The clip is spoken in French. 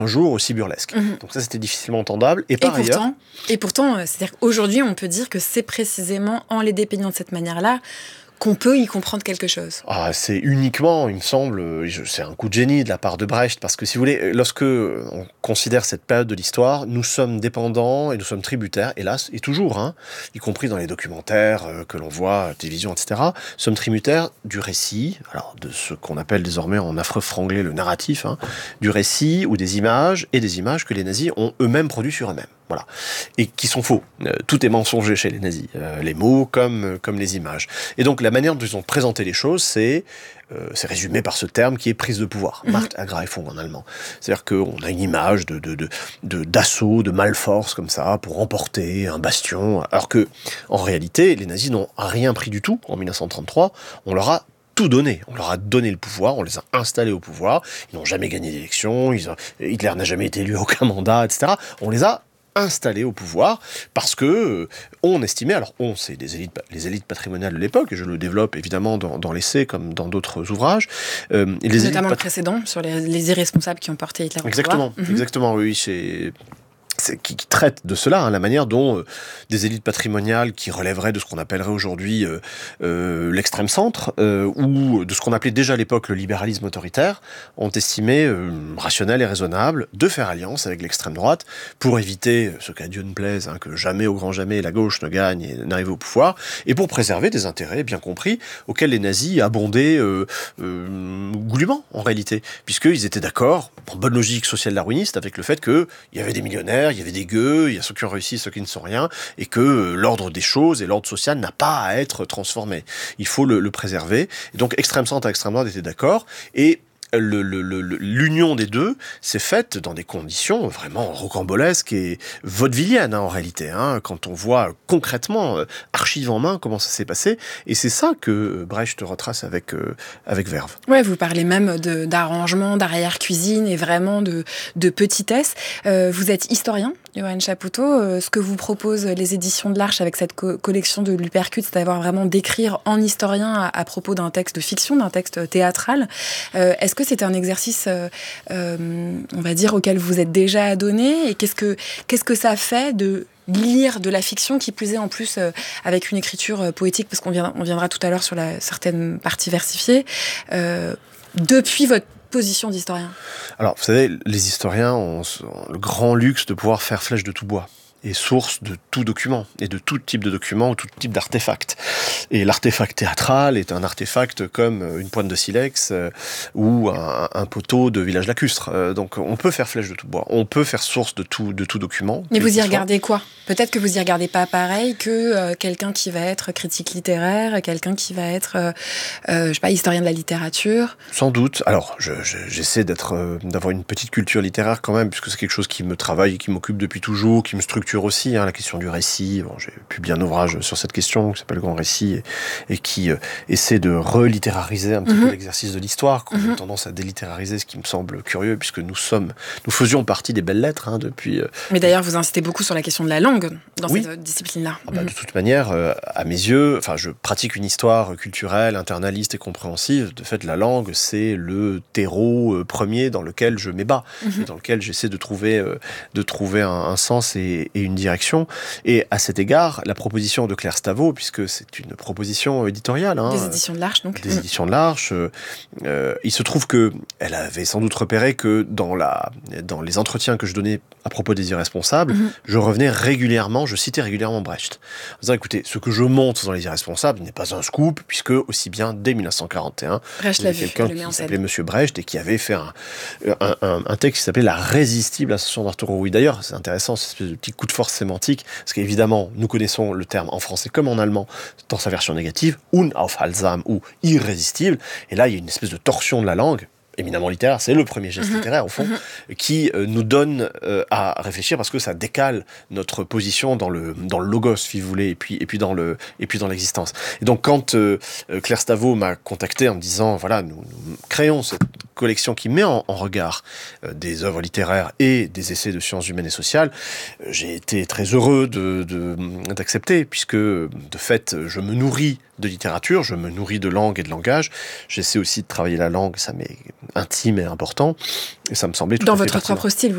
un jour aussi burlesque. Donc ça, c'était difficilement entendable. Et pourtant, c'est-à-dire qu'aujourd'hui, on peut dire que c'est précisément en les dépeignant de cette manière-là qu'on peut y comprendre quelque chose. C'est uniquement, il me semble, c'est un coup de génie de la part de Brecht, parce que si vous voulez, lorsque on considère cette période de l'histoire, nous sommes dépendants et nous sommes tributaires, hélas, et toujours, y compris dans les documentaires que l'on voit, à la télévision, etc., sommes tributaires du récit, alors de ce qu'on appelle désormais en affreux franglais le narratif, du récit ou des images que les nazis ont eux-mêmes produits sur eux-mêmes. Voilà. Et qui sont faux. Tout est mensonger chez les nazis. Les mots comme les images. Et donc, la manière dont ils ont présenté les choses, c'est résumé par ce terme qui est prise de pouvoir. Machtergreifung en allemand. C'est-à-dire qu'on a une image d'assaut, de malforce, comme ça, pour remporter un bastion. Alors que, en réalité, les nazis n'ont rien pris du tout en 1933. On leur a tout donné. On leur a donné le pouvoir, on les a installés au pouvoir. Ils n'ont jamais gagné d'élection. Hitler n'a jamais été élu à aucun mandat, etc. On les a installés au pouvoir parce que on estimait, c'est les élites patrimoniales de l'époque, et je le développe évidemment dans l'essai comme dans d'autres ouvrages. Notamment le précédent sur les irresponsables qui ont porté Hitler au pouvoir. Exactement, oui, qui traite de cela, la manière dont des élites patrimoniales qui relèveraient de ce qu'on appellerait aujourd'hui l'extrême centre, ou de ce qu'on appelait déjà à l'époque le libéralisme autoritaire, ont estimé rationnel et raisonnable de faire alliance avec l'extrême droite pour éviter, ce qu'à Dieu ne plaise, que jamais au grand jamais la gauche ne gagne et n'arrive au pouvoir, et pour préserver des intérêts bien compris auxquels les nazis abondaient goulûment en réalité, puisqu'ils étaient d'accord, en bonne logique social-darwiniste, avec le fait qu'il y avait des millionnaires, il y avait des gueux, il y a ceux qui ont réussi, ceux qui ne sont rien, et que l'ordre des choses et l'ordre social n'a pas à être transformé. Il faut le préserver. Et donc, extrême centre et extrême droite étaient d'accord, et l'union des deux s'est faite dans des conditions vraiment rocambolesques et vaudevilliennes en réalité, quand on voit concrètement, archives en main, comment ça s'est passé. Et c'est ça que Brecht retrace avec verve. Ouais, vous parlez même d'arrangement, d'arrière-cuisine et vraiment de petitesse. Vous êtes historien, Johan Chapoutot. Ce que vous proposent les éditions de l'Arche avec cette collection de l'Uppercut, c'est d'avoir vraiment d'écrire en historien à propos d'un texte de fiction, d'un texte théâtral. Est-ce que c'est un exercice, on va dire, auquel vous êtes déjà adonné, et qu'est-ce que ça fait de lire de la fiction, qui plus est en plus avec une écriture poétique, parce qu'on viendra tout à l'heure sur certaines parties versifiées, depuis votre position d'historien? Alors, vous savez, les historiens ont le grand luxe de pouvoir faire flèche de tout bois et source de tout document, et de tout type de document, ou tout type d'artefact. Et l'artefact théâtral est un artefact comme une pointe de silex ou un poteau de village lacustre. Donc on peut faire flèche de tout bois, on peut faire source de tout document. Mais vous y regardez quoi? Peut-être que vous y regardez pas pareil que quelqu'un qui va être critique littéraire, quelqu'un qui va être, je sais pas, historien de la littérature. Sans doute. Alors, j'essaie d'avoir une petite culture littéraire quand même, puisque c'est quelque chose qui me travaille, qui m'occupe depuis toujours, qui me structure aussi, la question du récit. Bon, j'ai publié un ouvrage sur cette question qui s'appelle Grand Récit et qui essaie de relittérariser un petit peu l'exercice de l'histoire, qu'on a tendance à délittérariser, ce qui me semble curieux, puisque nous faisions partie des belles lettres depuis. Mais d'ailleurs, vous insistez beaucoup sur la question de la langue dans cette discipline-là. De toute manière, à mes yeux, je pratique une histoire culturelle, internaliste et compréhensive. De fait, la langue, c'est le terreau premier dans lequel je m'ébats, et dans lequel j'essaie de trouver un sens et une direction. Et à cet égard, la proposition de Claire Stavo, puisque c'est une proposition éditoriale. Des éditions de l'Arche, donc. Des éditions de l'Arche. Il se trouve qu'elle avait sans doute repéré que dans les entretiens que je donnais à propos des irresponsables, je citais régulièrement Brecht. En disant, écoutez, ce que je montre dans les irresponsables n'est pas un scoop, puisque aussi bien dès 1941, il y a quelqu'un qui s'appelait Monsieur Brecht et qui avait fait un texte qui s'appelait La résistible ascension d'Arturo. Oui, d'ailleurs, c'est intéressant, cette espèce de petit coup de force sémantique, parce qu'évidemment, nous connaissons le terme en français comme en allemand, dans sa version négative, unaufhaltsam, ou irrésistible, et là, il y a une espèce de torsion de la langue, éminemment littéraire, c'est le premier geste littéraire au fond, qui nous donne à réfléchir, parce que ça décale notre position dans le logos, si vous voulez, et puis dans l'existence. Et donc quand Claire Stavo m'a contacté en me disant, voilà, nous créons cette collection qui met en regard des œuvres littéraires et des essais de sciences humaines et sociales, j'ai été très heureux d'accepter, puisque de fait, je me nourris de littérature, je me nourris de langue et de langage. J'essaie aussi de travailler la langue, ça m'est intime et important, et ça me semblait tout à fait pertinent. Dans votre propre style,